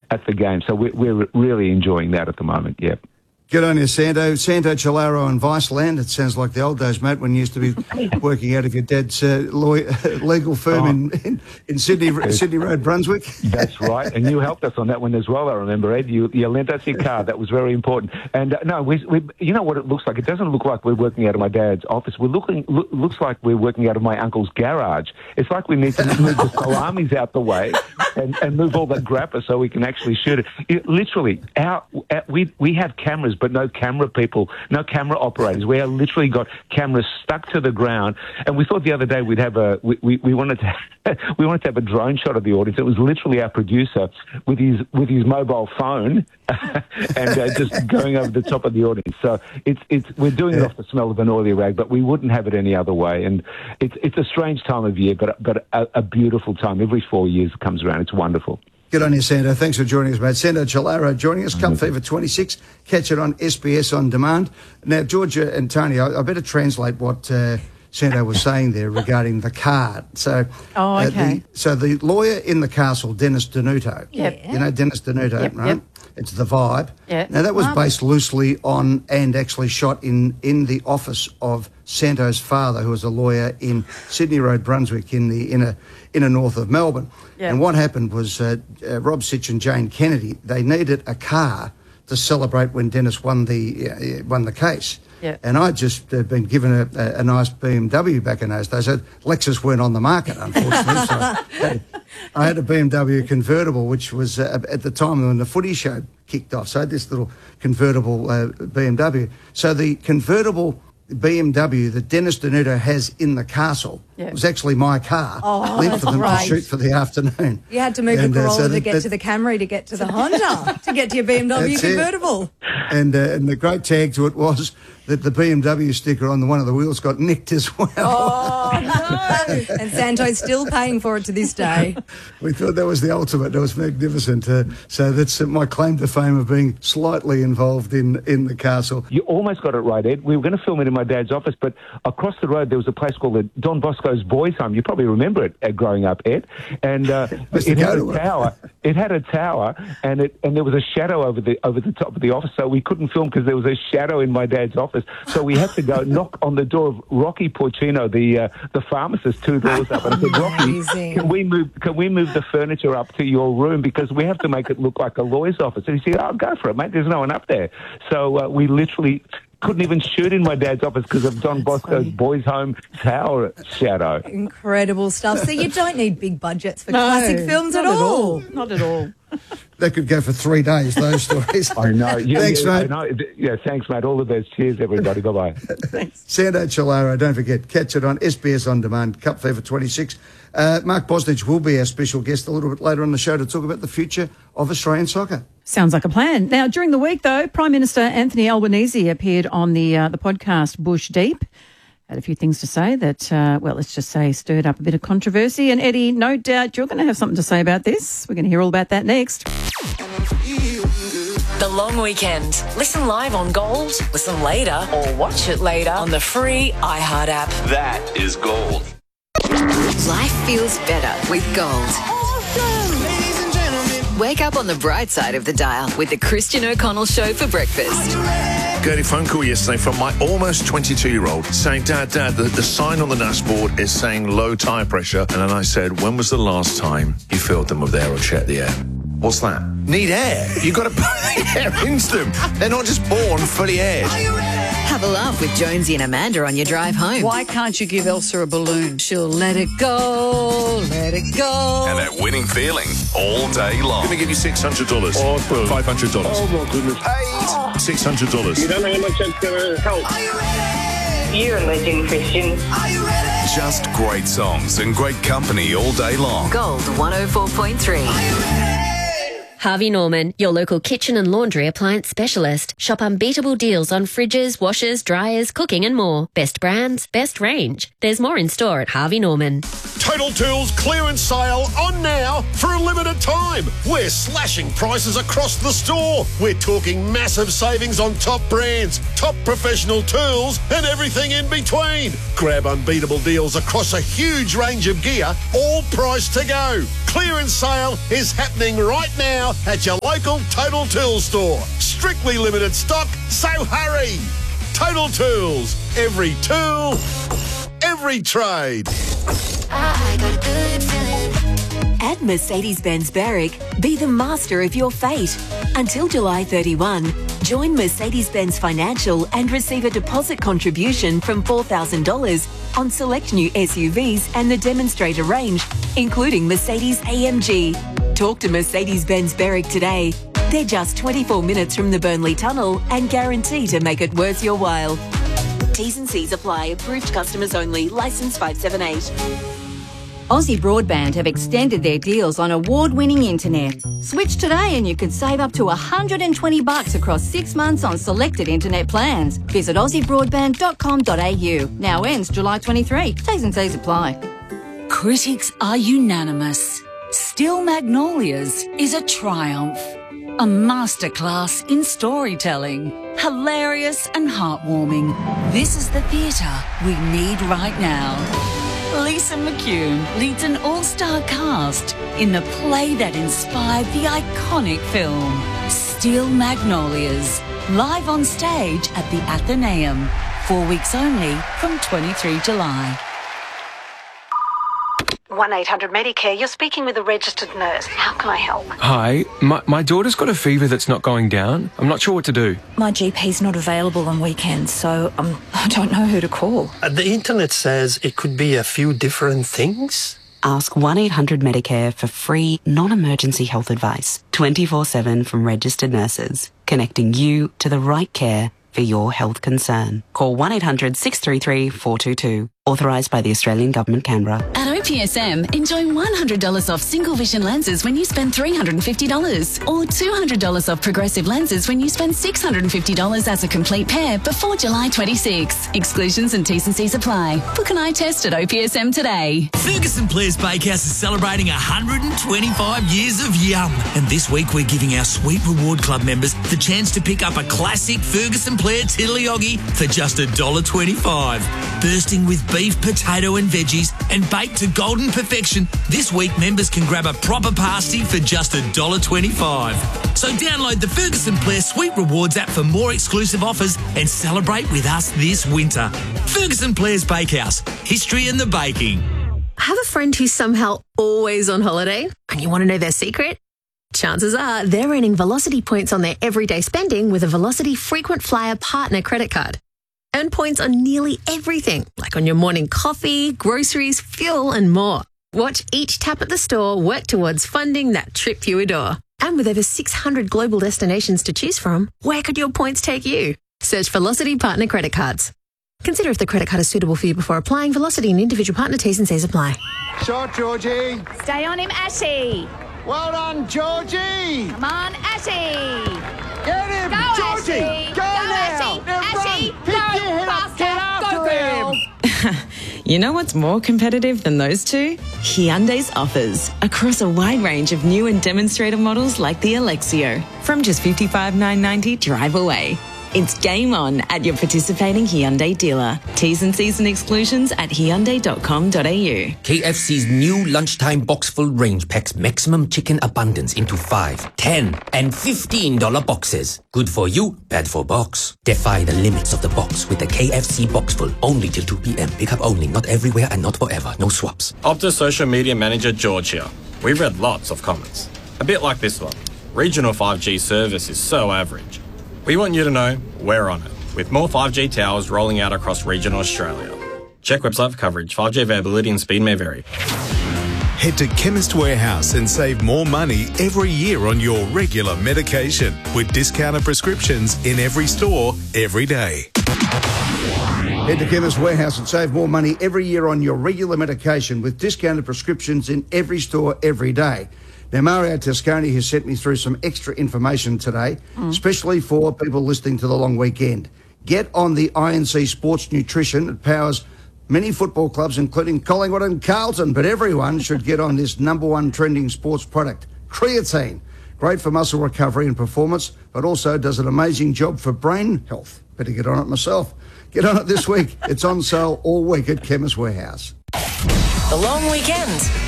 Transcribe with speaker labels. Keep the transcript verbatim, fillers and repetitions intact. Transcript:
Speaker 1: at the game. So we're, we're really enjoying that at the moment, yeah.
Speaker 2: Good on you, Santo. Santo Chilaro and Viceland. It sounds like the old days, mate, when you used to be working out of your dad's uh, lawyer, legal firm oh. in, in, in Sydney Sydney Road, Brunswick.
Speaker 1: That's right. And you helped us on that one as well, I remember, Ed. You, you lent us your car. That was very important. And, uh, no, we, we, you know what it looks like? It doesn't look like we're working out of my dad's office. We're looking, lo- looks like we're working out of my uncle's garage. It's like we need to move the salamis out the way and, and move all that grappa so we can actually shoot it. it literally, our, our, we, we have cameras, but no camera people, no camera operators. We have literally got cameras stuck to the ground. And we thought the other day we'd have a, we, we, we wanted to, we wanted to have a drone shot of the audience. It was literally our producer with his, with his mobile phone and uh, just going over the top of the audience. So it's, it's, we're doing it off the smell of an oily rag, but we wouldn't have it any other way. And it's, it's a strange time of year, but, but a, a beautiful time. Every four years it comes around. It's wonderful.
Speaker 2: Good on you, Santo. Thanks for joining us, mate. Santo Chilaro joining us, Cup Fever twenty-six. Catch it on S B S On Demand. Now, Georgia and Tony, I, I better translate what uh, Santo was saying there regarding the card. So,
Speaker 3: oh, okay.
Speaker 2: Uh, the, so the lawyer in the castle, Dennis Denuto.
Speaker 3: Yep.
Speaker 2: You know Dennis Denuto,
Speaker 3: yep,
Speaker 2: right?
Speaker 3: Yep.
Speaker 2: It's The Vibe.
Speaker 3: Yeah.
Speaker 2: Now, that was based loosely on and actually shot in, in the office of Santo's father, who was a lawyer in Sydney Road, Brunswick, in the inner inner north of Melbourne.
Speaker 3: Yep.
Speaker 2: And what happened was uh, uh, Rob Sitch and Jane Kennedy, they needed a car to celebrate when Dennis won the uh, won the case.
Speaker 3: Yep.
Speaker 2: And I'd just uh, been given a, a, a nice B M W back in those days. So Lexus weren't on the market, unfortunately. so I had, I had a B M W convertible, which was uh, at the time when the footy show kicked off. So I had this little convertible uh, B M W. So the convertible B M W that Dennis Denuto has in the castle
Speaker 3: yep.
Speaker 2: was actually my car.
Speaker 3: Oh,
Speaker 2: left for them
Speaker 3: great.
Speaker 2: to shoot for the afternoon.
Speaker 4: You had to move
Speaker 2: and,
Speaker 4: the Corolla
Speaker 2: uh, so
Speaker 4: to
Speaker 2: that,
Speaker 4: get
Speaker 2: that,
Speaker 4: to the Camry to get to the Honda to get to your B M W
Speaker 2: That's
Speaker 4: convertible.
Speaker 2: It. And uh, and the great tag to it was that the B M W sticker on the one of the wheels got nicked as well.
Speaker 4: Oh, no. And Santo's still paying for it to this day.
Speaker 2: We thought that was the ultimate. That was magnificent. Uh, so that's uh, my claim to fame of being slightly involved in, in the castle.
Speaker 1: You almost got it right, Ed. We were going to film it in my dad's office, but across the road there was a place called the Don Bosco's Boys Home. You probably remember it uh, growing up, Ed. And uh, it had a tower. It had a tower, and it and there was a shadow over the over the top of the office, so we couldn't film because there was a shadow in my dad's office. So we had to go knock on the door of Rocky Porcino, the uh, the pharmacist, two doors up, and I said, Rocky, can we move can we move the furniture up to your room because we have to make it look like a lawyer's office? And he said, "Oh, go for it, mate. There's no one up there." So uh, we literally couldn't even shoot in my dad's office because of Don Bosco's Boys Home tower shadow.
Speaker 4: Incredible stuff. So you don't need big budgets for
Speaker 3: no,
Speaker 4: classic films at all.
Speaker 3: at all. Not at all.
Speaker 2: That could go for three days, those stories.
Speaker 1: I know. Yeah,
Speaker 2: thanks,
Speaker 1: yeah,
Speaker 2: mate.
Speaker 1: I know. Yeah, thanks, mate. All the best. Cheers, everybody. Bye-bye.
Speaker 3: Thanks.
Speaker 2: Santo Chilaro, don't forget, catch it on S B S On Demand, Cup Fever twenty-six. Uh, Mark Bosnich will be our special guest a little bit later on the show to talk about the future of Australian soccer.
Speaker 3: Sounds like a plan. Now, during the week, though, Prime Minister Anthony Albanese appeared on the uh, the podcast Bush Deep. Had a few things to say that, uh, well, let's just say stirred up a bit of controversy. And Eddie, no doubt you're going to have something to say about this. We're going to hear all about that next.
Speaker 5: The long weekend. Listen live on Gold, listen later, or watch it later on the free iHeart app.
Speaker 6: That is Gold.
Speaker 7: Life feels better with Gold. Wake up on the bright side of the dial with the Christian O'Connell Show for breakfast.
Speaker 8: Got a phone call yesterday from my almost twenty-two-year-old saying, Dad, Dad, the, the sign on the dashboard is saying low tyre pressure. And then I said, when was the last time you filled them with air or checked the air? What's that? Need air. You've got to put air into them. They're not just born fully aired.
Speaker 7: Have a laugh with Jonesy and Amanda on your drive home.
Speaker 9: Why can't you give Elsa a balloon? She'll let it go, let it go.
Speaker 6: And that winning feeling all day long.
Speaker 8: I'm going to give you six hundred dollars.
Speaker 10: Awesome.
Speaker 8: five hundred dollars.
Speaker 10: Oh, my goodness.
Speaker 8: Paid. six hundred dollars.
Speaker 10: You don't know how much that's going to help.
Speaker 11: Are you ready? You're a legend, Christian.
Speaker 6: Are you ready? Just great songs and great company all day long.
Speaker 7: Gold one oh four point three.
Speaker 11: Are you ready?
Speaker 12: Harvey Norman, your local kitchen and laundry appliance specialist. Shop unbeatable deals on fridges, washers, dryers, cooking and more. Best brands, best range. There's more in store at Harvey Norman.
Speaker 13: Total Tools clearance sale on now for a limited time. We're slashing prices across the store. We're talking massive savings on top brands, top professional tools and everything in between. Grab unbeatable deals across a huge range of gear, all priced to go. Clearance sale is happening right now at your local Total Tools store. Strictly limited stock, so hurry. Total Tools. Every tool, every trade.
Speaker 14: I got a good feeling. At Mercedes-Benz Berwick, be the master of your fate. Until July thirty-first, join Mercedes-Benz Financial and receive a deposit contribution from four thousand dollars on select new S U Vs and the demonstrator range, including Mercedes A M G. Talk to Mercedes-Benz Berwick today. They're just twenty-four minutes from the Burnley Tunnel and guarantee to make it worth your while. T's and C's apply. Approved customers only. Licence five seven eight.
Speaker 15: Aussie Broadband have extended their deals on award-winning internet. Switch today and you could save up to one hundred twenty bucks across six months on selected internet plans. Visit aussie broadband dot com dot a u. Now ends July twenty-third. T's and C's apply.
Speaker 16: Critics are unanimous. Still Magnolias is a triumph. A masterclass in storytelling. Hilarious and heartwarming. This is the theatre we need right now. Lisa McCune leads an all-star cast in the play that inspired the iconic film, Steel Magnolias, live on stage at the Athenaeum. Four weeks only from twenty-third of July.
Speaker 17: one eight hundred Medicare, you're speaking with a registered nurse. How can I help?
Speaker 18: Hi, my, my daughter's got a fever that's not going down. I'm not sure what to do.
Speaker 17: My G P's not available on weekends, so um, I don't know who to call.
Speaker 19: Uh, the internet says it could be a few different things.
Speaker 20: Ask one eight hundred Medicare for free, non-emergency health advice, twenty-four seven from registered nurses, connecting you to the right care for your health concern. Call one eight hundred six three three four two two. Authorised by the Australian Government, Canberra.
Speaker 21: At O P S M, enjoy one hundred dollars off single vision lenses when you spend three hundred fifty dollars or two hundred dollars off progressive lenses when you spend six hundred fifty dollars as a complete pair before July twenty-sixth. Exclusions and T's and C's apply. Book an eye test at O P S M today.
Speaker 22: Ferguson Players Bakehouse is celebrating one hundred twenty-five years of yum. And this week we're giving our Sweet Reward Club members the chance to pick up a classic Ferguson Player Tiddlyoggy for just one dollar twenty-five. Bursting with beef, potato and veggies and baked to golden perfection, this week members can grab a proper pasty for just one dollar twenty-five. So download the Ferguson Player Sweet Rewards app for more exclusive offers and celebrate with us this winter. Ferguson Players Bakehouse, history in the baking.
Speaker 23: Have a friend who's somehow always on holiday and you want to know their secret? Chances are they're earning Velocity points on their everyday spending with a Velocity Frequent Flyer Partner credit card. Earn points on nearly everything, like on your morning coffee, groceries, fuel, and more. Watch each tap at the store work towards funding that trip you adore. And with over six hundred global destinations to choose from, where could your points take you? Search Velocity Partner Credit Cards. Consider if the credit card is suitable for you before applying. Velocity and individual partner T's and C's apply.
Speaker 24: Shot, Georgie.
Speaker 25: Stay on him, Ashy.
Speaker 24: Well done, Georgie.
Speaker 25: Come on, Ashy.
Speaker 24: Get him,
Speaker 25: Go,
Speaker 24: Georgie.
Speaker 25: Ashy.
Speaker 24: Go,
Speaker 25: Go,
Speaker 24: now.
Speaker 25: Ashy.
Speaker 24: Now
Speaker 25: Ashy,
Speaker 24: run. Pick
Speaker 25: go,
Speaker 24: your head up. Get
Speaker 25: faster.
Speaker 24: after
Speaker 25: Go, girl.
Speaker 24: him.
Speaker 26: You know what's more competitive than those two? Hyundai's offers across a wide range of new and demonstrator models like the Alexio. From just fifty-five thousand nine hundred ninety dollars drive away. It's game on at your participating Hyundai dealer. T's and C's and exclusions at hyundai dot com dot a u.
Speaker 27: K F C's new lunchtime box full range packs maximum chicken abundance into five, ten, and fifteen dollar boxes. Good for you, bad for box. Defy the limits of the box with the K F C box full. Only till two p.m. Pick up only, not everywhere and not forever. No swaps.
Speaker 28: Optus Social Media Manager George here. We've read lots of comments. A bit like this one. Regional five G service is so average. We want you to know we're on it, with more five G towers rolling out across regional Australia. Check website for coverage. five G availability and speed may vary.
Speaker 6: Head to Chemist Warehouse and save more money every year on your regular medication with discounted prescriptions in every store, every day.
Speaker 2: Head to Chemist Warehouse and save more money every year on your regular medication with discounted prescriptions in every store, every day. Now, Mario Toscani has sent me through some extra information today, mm. especially for people listening to the long weekend. Get on the I N C Sports Nutrition. It powers many football clubs, including Collingwood and Carlton, but everyone should get on this number one trending sports product, creatine. Great for muscle recovery and performance, but also does an amazing job for brain health. Better get on it myself. Get on it this week. It's on sale all week at Chemist Warehouse.
Speaker 5: The long weekend